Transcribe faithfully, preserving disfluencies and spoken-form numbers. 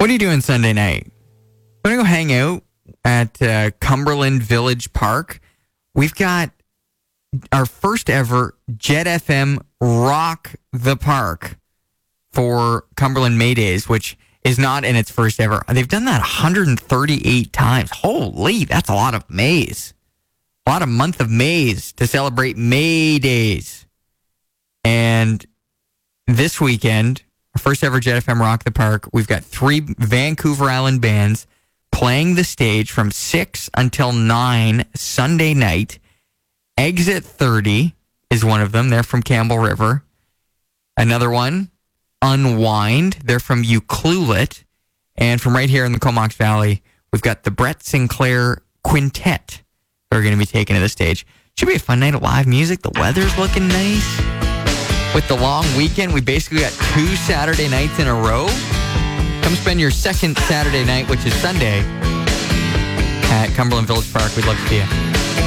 What are you doing Sunday night? Want to go hang out at uh, Cumberland Village Park? We've got our first ever Jet F M Rock the Park for Cumberland May Days, which is not in its first ever. They've done that one hundred thirty-eight times. Holy, that's a lot of Mays. A lot of month of Mays to celebrate May Days. And this weekend, our first ever Jet F M Rock the Park, we've got three Vancouver Island bands playing the stage from six until nine Sunday night. Exit thirty is one of them. They're from Campbell River. Another one, Unwind. They're from Ucluelet. And from right here in the Comox Valley, we've got the Brett Sinclair Quintet that are going to be taken to the stage. Should be a fun night of live music. The weather's looking nice. With the long weekend, we basically got two Saturday nights in a row. Come spend your second Saturday night, which is Sunday, at Cumberland Village Park. We'd love to see you.